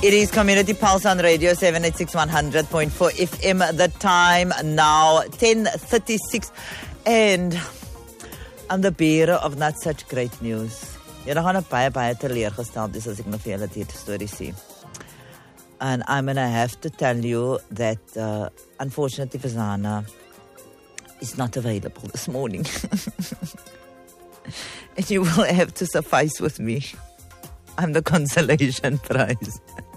It is Community Pulse on Radio 786 100.4 FM. The time now 10:36, and I'm the bearer of not such great news. Jy gaan baie teleurgesteld is as ek nog vir julle die storie sê. And I'm going to have to tell you that unfortunately Fazana is not available this morning. And you will have to suffice with me. I'm the consolation prize.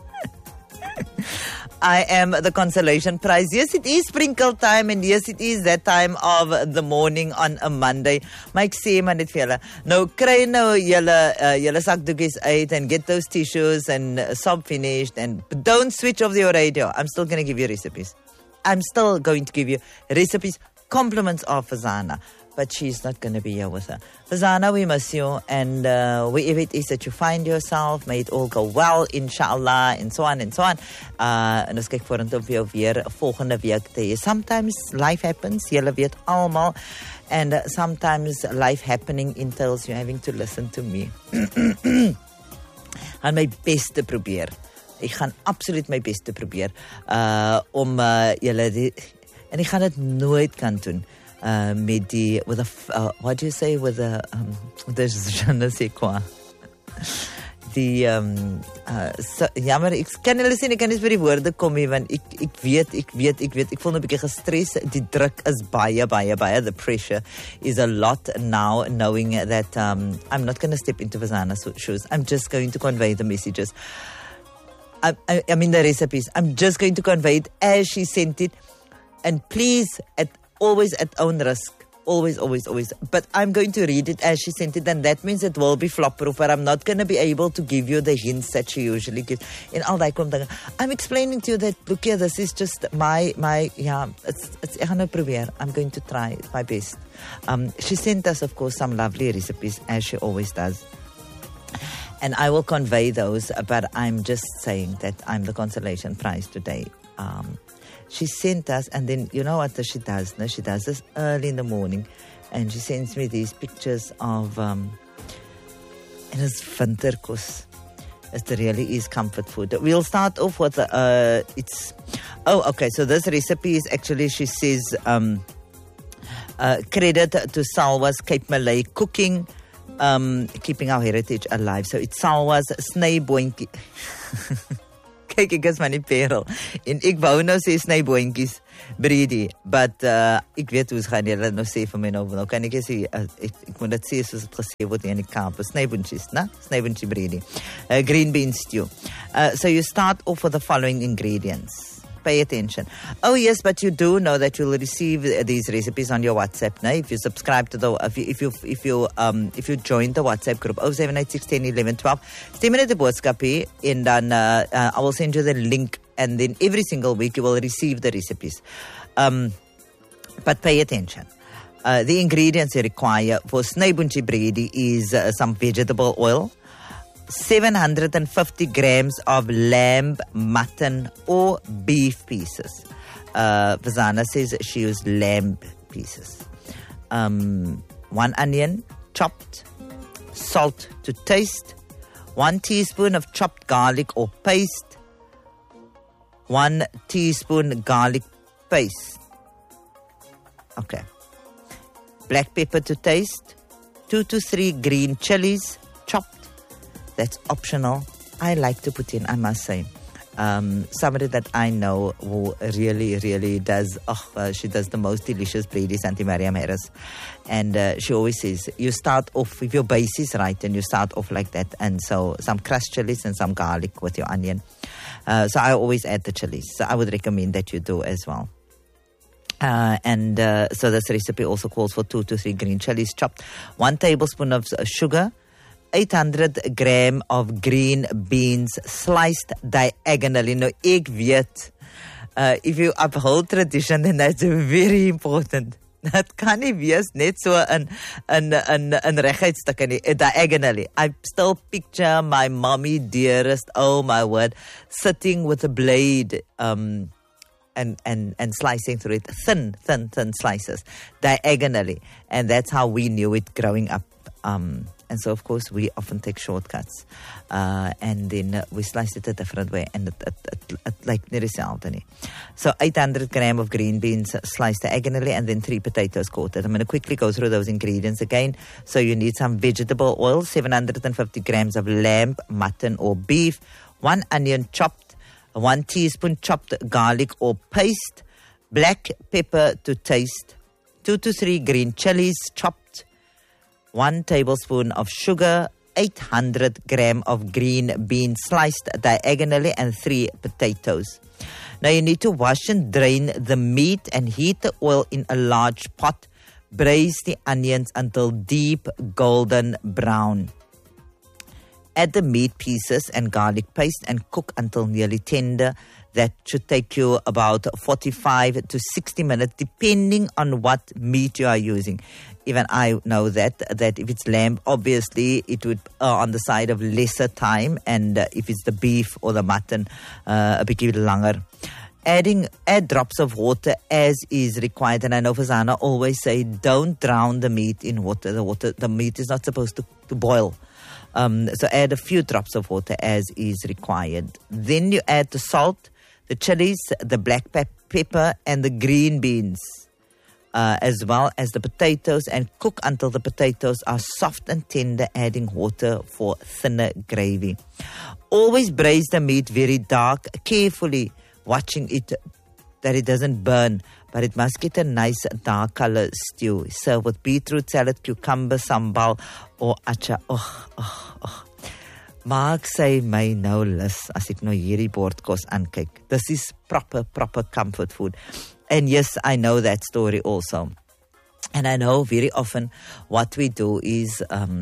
I am the consolation prize. Yes, it is sprinkle time, and yes, it is that time of the morning on a Monday. Maar ek sê maar net vir julle, nou kry nou julle sakdoekies uit and get those tissues and sob finished, and don't switch off your radio. I'm still going to give you recipes. I'm still going to give you recipes, compliments of Fazana. But she's not going to be here with her. Fazana, we miss you. And wherever it is that you find yourself, may it all go well, inshallah, and so on and so on. En ons kyk vorentoe vir jou weer volgende week te hê. Sometimes life happens, julle weet almal. And sometimes life happening entails you having to listen to me. Gaan my best te probeer. Ek gaan absoluut my best te probeer. Om julle en ek gaan dit nooit kan doen. With a what do you say, with a je ne sais quoi, jammer, ek kan hulle sê, ek kan nie vir die woorde kom nie, want ek weet, ek voel nou 'n bietjie gestres, die druk is baie, the pressure is a lot now, knowing that I'm not going to step into Fazana's shoes. I'm just going to convey the messages. I mean the recipes. I'm just going to convey it as she sent it, and please, always at own risk. Always. But I'm going to read it as she sent it, and that means it will be flop-proof, but I'm not going to be able to give you the hints that she usually gives. In al die kom dinge. I'm explaining to you that, look here, this is just my it's ek gaan nou probeer. I'm going to try my best. She sent us, of course, some lovely recipes, as she always does. And I will convey those, but I'm just saying that I'm the consolation prize today. She sent us, and then you know what she does? No, she does this early in the morning, and she sends me these pictures of and it's winterkos. It really is comfort food. We'll start off with okay. So this recipe is actually, she says, credit to Salwa's Cape Malay cooking, keeping our heritage alive. So it's Salwa's snyboontjie. Kyk, ek is maar nie perel. En ek wou nou sê snyboontjies, breedie, but ek weet hoe gaan julle nou sê vir my nou kan ek sê, ek moet dit sê soos dit gesê word in die Kaap, snyboontjies, né? Snyboontjie breedie. Green bean stew. So you start off with the following ingredients. Pay attention. Oh yes, but you do know that you'll receive these recipes on your WhatsApp. Now, if you subscribe to the, if you join the WhatsApp group 0786 10 11 12, stuur my net 'n boodskapie, and then I will send you the link, and then every single week you will receive the recipes. But pay attention. The ingredients you require for snyboontjie breedie is some vegetable oil, 750 grams of lamb, mutton, or beef pieces. Fazana says she used lamb pieces. 1 onion, chopped. Salt to taste. 1 teaspoon of chopped garlic or paste. 1 teaspoon garlic paste. Okay. Black pepper to taste. 2 to 3 green chilies, chopped. That's optional. I like to put in, I must say. Somebody that I know who really does, she does the most delicious breedies, Auntie Mariam Harris. And she always says, you start off with your bases right, and you start off like that. And so some crushed chilies and some garlic with your onion. So I always add the chilies. So I would recommend that you do as well. So this recipe also calls for 2 to 3 green chilies chopped, 1 tablespoon of sugar, 800 gram of green beans sliced diagonally. Now, ek weet, if you uphold tradition, then that's very important. Dat kan nie wees net so in reguit stukke nie, diagonally. I still picture my mommy dearest, oh my word, sitting with a blade and slicing through it, thin slices, diagonally. And that's how we knew it growing up. And so, of course, we often take shortcuts. And then we slice it a different way. And it like nie dieselfde nie. So 800 grams of green beans sliced diagonally, and then 3 potatoes quartered. I'm going to quickly go through those ingredients again. So you need some vegetable oil, 750 grams of lamb, mutton or beef, 1 onion chopped, 1 teaspoon chopped garlic or paste, black pepper to taste, 2 to 3 green chilies chopped, 1 tablespoon of sugar, 800 grams of green beans sliced diagonally, and 3 potatoes. Now you need to wash and drain the meat and heat the oil in a large pot. Braise the onions until deep golden brown. Add the meat pieces and garlic paste and cook until nearly tender. That should take you about 45 to 60 minutes, depending on what meat you are using. Even I know that if it's lamb, obviously it would on the side of lesser time, and if it's the beef or the mutton, a bit longer. Add drops of water as is required, and I know Fazana always say, don't drown the meat in water. The meat is not supposed to boil. So add a few drops of water as is required. Then you add the salt, the chilies, the black pepper, and the green beans, as well as the potatoes, and cook until the potatoes are soft and tender, adding water for thinner gravy. Always braise the meat very dark, carefully watching it that it doesn't burn, but it must get a nice dark color stew. Serve with beetroot salad, cucumber, sambal, or acha. Maak sy my nou lus as ek nou hierdie bordkos aankyk. This is proper comfort food. And yes, I know that story also. And I know very often what we do is,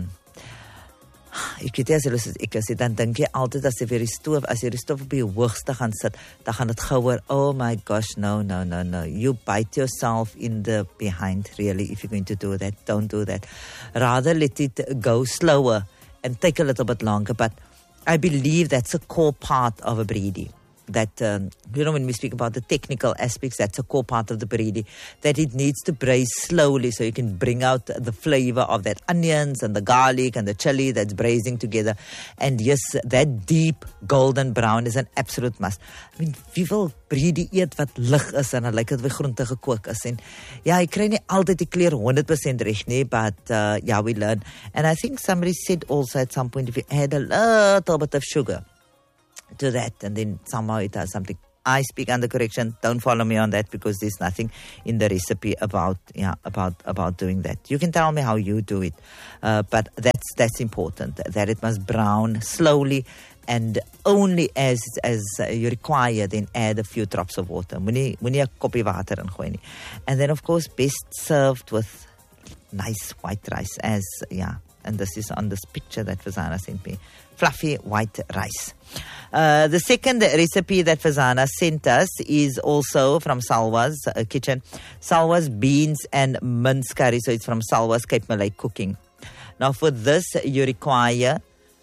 ek weet as ek sê, dan dink jy altyd as jy die stoof op die hoogste gaan sit, dan gaan dit gouer. Oh my gosh, no. You bite yourself in the behind, really, if you're going to do that. Don't do that. Rather let it go slower and take a little bit longer. But I believe that's a core part of a breedie. That, when we speak about the technical aspects, that's a core part of the breedie, that it needs to braise slowly so you can bring out the flavor of that onions and the garlic and the chili that's braising together. And yes, that deep golden brown is an absolute must. I mean, wie wil breedie eet wat lig is en lyk dit wie groente gekook is? En ja, ek kry nie altyd die kleur 100% reg nie, but we learn. And I think somebody said also at some point, if you add a little bit of sugar to that, and then somehow it has something. I speak under correction. Don't follow me on that, because there's nothing in the recipe about doing that. You can tell me how you do it, but that's important. That it must brown slowly, and only as you require. Then add a few drops of water. Moenie 'n koppie water ingooi nie. And then of course best served with nice white rice. And this is on this picture that Fazana sent me. Fluffy white rice. The second recipe that Fazana sent us is also from Salwa's kitchen. Salwa's beans and mince curry. So it's from Salwa's Cape Malay Cooking. Now for this, you require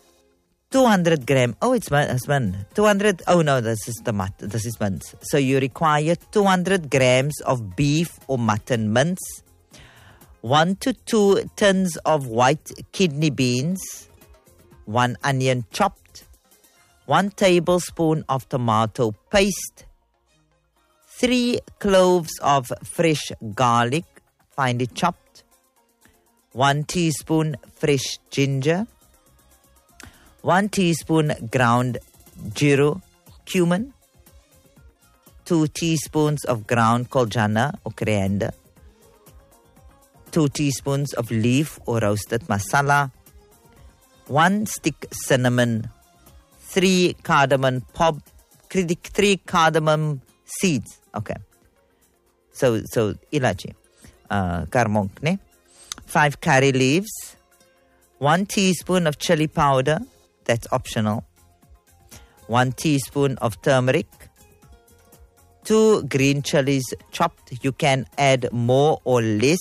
200 grams. Oh, it's mince. 200. Oh no, this is mince. So you require 200 grams of beef or mutton mince, 1 to 2 tins of white kidney beans, 1 onion chopped, 1 tablespoon of tomato paste, 3 cloves of fresh garlic, finely chopped, 1 teaspoon fresh ginger, 1 teaspoon ground gyro cumin, 2 teaspoons of ground koljana or coriander, 2 teaspoons of leaf or roasted masala, 1 stick cinnamon, 3 cardamom 3 cardamom seeds. Okay. So ilachi, karmonk, ne? 5 curry leaves, 1 teaspoon of chili powder, that's optional, 1 teaspoon of turmeric, 2 green chilies chopped, you can add more or less,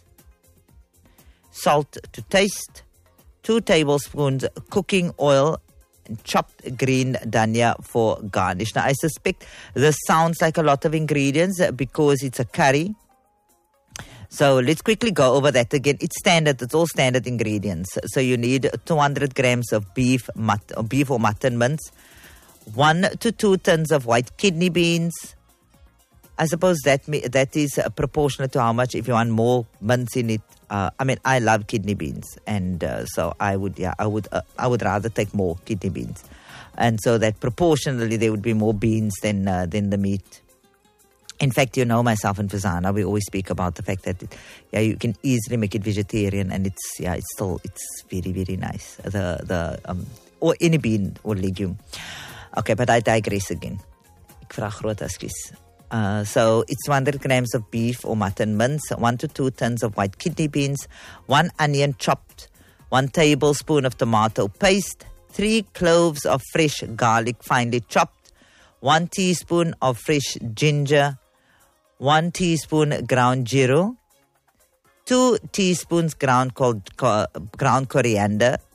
salt to taste, 2 tablespoons cooking oil, and chopped green dhania for garnish. Now, I suspect this sounds like a lot of ingredients because it's a curry, So let's quickly go over that again. It's standard. It's all standard ingredients. So you need 200 grams of beef or mutton mince, 1 to 2 tons of white kidney beans. I suppose that is proportionate to how much. If you want more mince in it, I love kidney beans, and so I would rather take more kidney beans, and so that proportionally there would be more beans than the meat. In fact, myself and Fazana, we always speak about the fact that you can easily make it vegetarian, and it's very, very nice. Or any bean or legume. Okay, but I digress again. Ek vra groot ekskuus. So it's 200 grams of beef or mutton mince, 1 to 2 tons of white kidney beans, 1 onion chopped, 1 tablespoon of tomato paste, 3 cloves of fresh garlic finely chopped, 1 teaspoon of fresh ginger, 1 teaspoon ground gyro, 2 teaspoons ground coriander,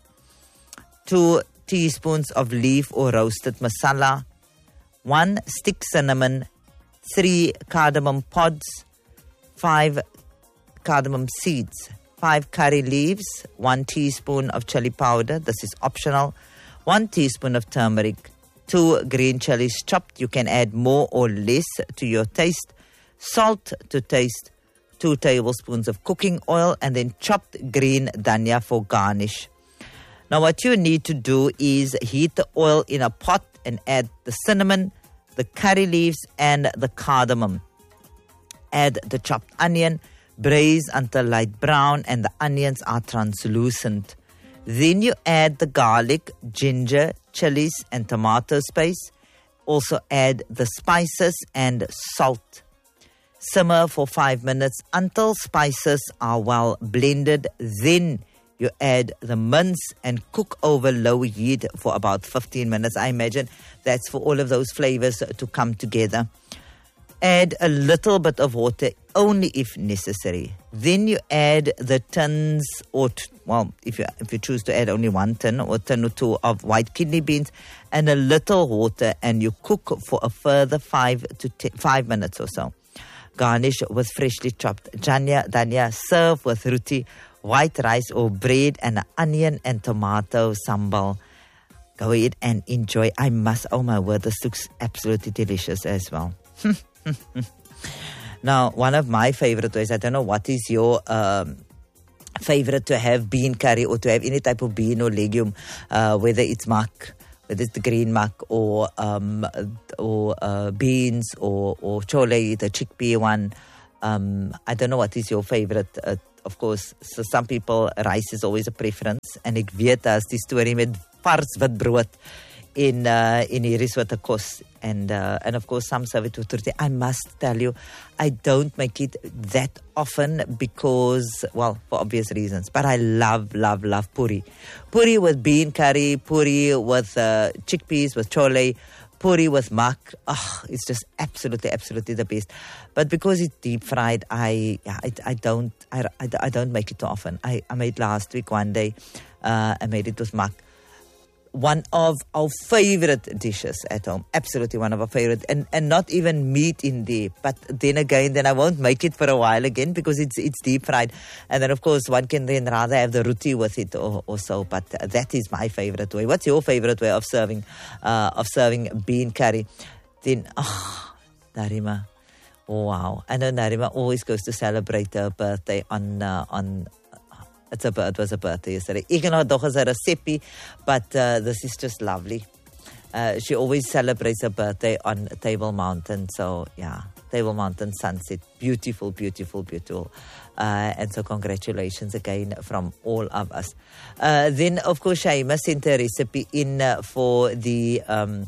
2 teaspoons of leaf or roasted masala, 1 stick cinnamon, 3 cardamom pods, 5 cardamom seeds, 5 curry leaves, 1 teaspoon of chili powder, this is optional, 1 teaspoon of turmeric, 2 green chilies chopped, you can add more or less to your taste, salt to taste, 2 tablespoons of cooking oil, and then chopped green dhania for garnish. Now what you need to do is heat the oil in a pot and add the cinnamon, the curry leaves, and the cardamom. Add the chopped onion, braise until light brown and the onions are translucent. Then you add the garlic, ginger, chilies, and tomato paste. Also add the spices and salt. Simmer for 5 minutes until spices are well blended. Then you add the mince and cook over low heat for about 15 minutes. I imagine that's for all of those flavors to come together. Add a little bit of water, only if necessary. Then you add the tins, if you choose to add only 1 tin or tin or 2 of white kidney beans, and a little water, and you cook for a further 5 minutes or so. Garnish with freshly chopped dhania. Serve with roti, white rice or bread, and an onion and tomato sambal. Go ahead and enjoy. Oh my word, this looks absolutely delicious as well. Now, one of my favorite ways, I don't know what is your favorite to have bean curry or to have any type of bean or legume, whether it's mak, whether it's the green mak or beans or chole, the chickpea one. I don't know what is your favorite. Of course, so some people, rice is always a preference. En ek weet as die storie met vars wit brood in hierdie soort kos. And of course, some serve it with roti. I must tell you, I don't make it that often because, for obvious reasons. But I love puri. Puri with bean curry, puri with chickpeas, with chole, puri with mak. It's just absolutely the best. But because it's deep fried, I don't make it too often. I made last week one day. I made it with mak. One of our favorite dishes at home. Absolutely one of our favorite. And not even meat in there. But then I won't make it for a while again because it's deep fried. And then of course one can then rather have the roti with it or so. But that is my favorite way. What's your favorite way of serving bean curry? Then Narima. Oh, wow. I know Narima always goes to celebrate her birthday on it was a birthday yesterday. Ek en haar dog is 'n resepie, but this is just lovely. She always celebrates her birthday on Table Mountain. So, yeah, Table Mountain sunset. Beautiful. And so congratulations again from all of us. Then, of course, Shaima sent a recipe in for the,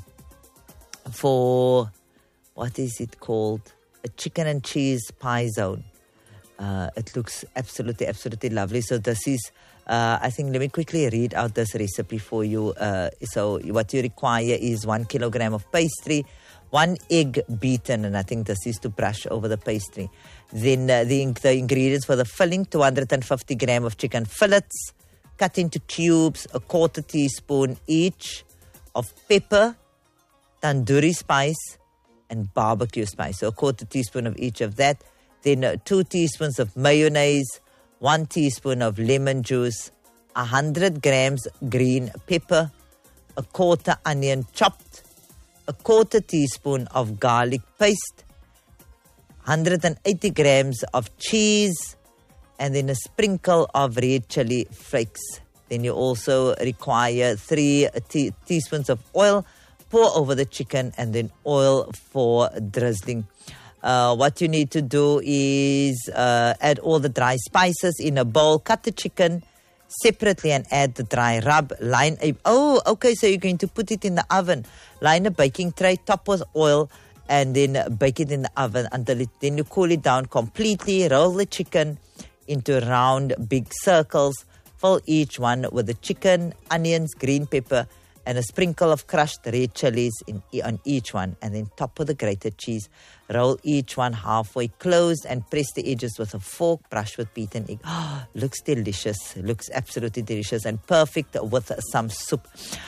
what is it called? A chicken and cheese pie zone. It looks absolutely lovely. So this is, I think, let me quickly read out this recipe for you. So what you require is 1 kilogram of pastry, 1 egg beaten, and I think this is to brush over the pastry. Then the ingredients for the filling, 250 grams of chicken fillets, cut into cubes, a 1/4 teaspoon each of pepper, tandoori spice, and barbecue spice. So a 1/4 teaspoon of each of that. then 2 teaspoons of mayonnaise, 1 teaspoon of lemon juice, 100 grams green pepper, a quarter onion chopped, a quarter teaspoon of garlic paste, 180 grams of cheese, and then a sprinkle of red chili flakes. Then you also require 3 teaspoons of oil. Pour over the chicken and then oil for drizzling. What you need to do is add all the dry spices in a bowl. Cut the chicken separately and add the dry rub. So you're going to put it in the oven. Line a baking tray, top with oil, and then bake it in the oven until then you cool it down completely. Roll the chicken into round big circles. Fill each one with the chicken, onions, green pepper, and a sprinkle of crushed red chilies on each one, and then top with the grated cheese. Roll each one halfway closed and press the edges with a fork. Brush with beaten egg. Looks delicious. Looks absolutely delicious and perfect with some soup.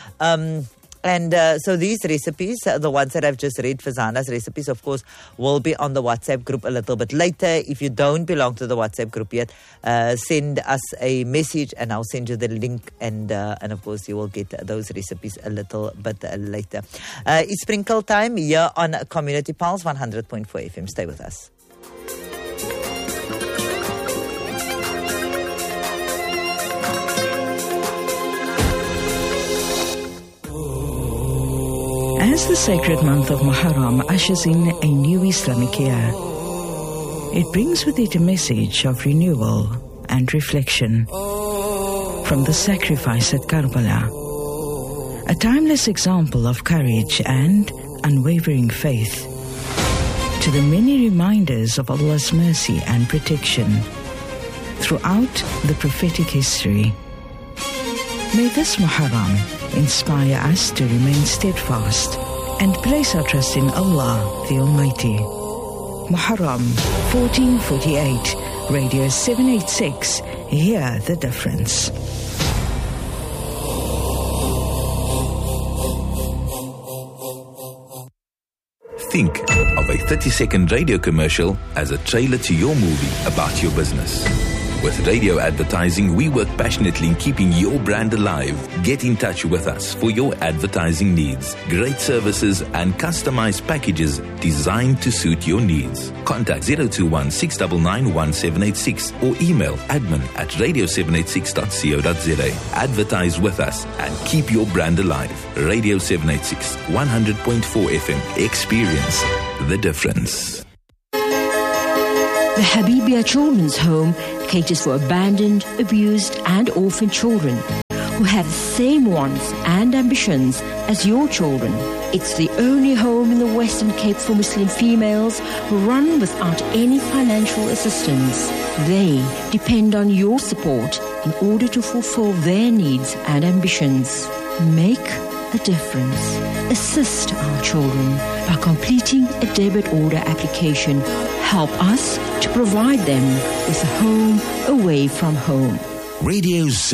So these recipes, the ones that I've just read, Fazana's recipes, of course, will be on the WhatsApp group a little bit later. If you don't belong to the WhatsApp group yet, send us a message and I'll send you the link. And of course, you will get those recipes a little bit later. It's sprinkle time here on Community Pulse 100.4 FM. Stay with us. As the sacred month of Muharram ushers in a new Islamic year, it brings with it a message of renewal and reflection. From the sacrifice at Karbala, a timeless example of courage and unwavering faith, to the many reminders of Allah's mercy and protection throughout the prophetic history. May this Muharram inspire us to remain steadfast and place our trust in Allah the Almighty. Muharram 1448, Radio 786, hear the difference. Think of a 30-second radio commercial as a trailer to your movie about your business. With radio advertising, we work passionately in keeping your brand alive. Get in touch with us for your advertising needs. Great services and customized packages designed to suit your needs. Contact 021-699-1786 or email admin@radio786.co.za. Advertise with us and keep your brand alive. Radio 786, 100.4 FM. Experience the difference. The Habibia Children's Home caters for abandoned, abused and orphaned children who have the same wants and ambitions as your children. It's the only home in the Western Cape for Muslim females who run without any financial assistance. They depend on your support in order to fulfill their needs and ambitions. Make a difference. Assist our children by completing a debit order application. Help us to provide them with a home away from home. Radio